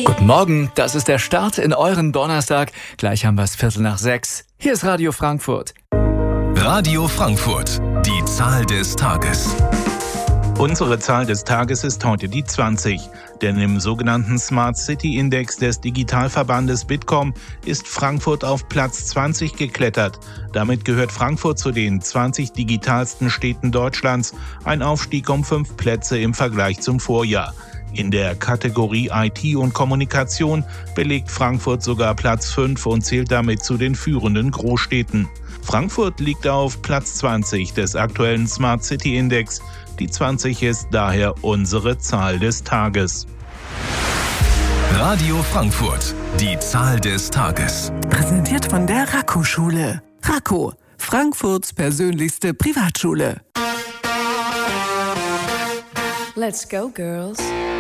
Guten Morgen, das ist der Start in euren Donnerstag. Gleich haben wir es 5:45. Hier ist Radio Frankfurt. Radio Frankfurt, die Zahl des Tages. Unsere Zahl des Tages ist heute die 20, denn im sogenannten Smart City Index des Digitalverbandes Bitkom ist Frankfurt auf Platz 20 geklettert. Damit gehört Frankfurt zu den 20 digitalsten Städten Deutschlands, ein Aufstieg um 5 Plätze im Vergleich zum Vorjahr. In der Kategorie IT und Kommunikation belegt Frankfurt sogar Platz 5 und zählt damit zu den führenden Großstädten. Frankfurt liegt auf Platz 20 des aktuellen Smart City Index. Die 20 ist daher unsere Zahl des Tages. Radio Frankfurt, die Zahl des Tages. Präsentiert von der Racco-Schule. Racco, Frankfurts persönlichste Privatschule. Let's go, girls.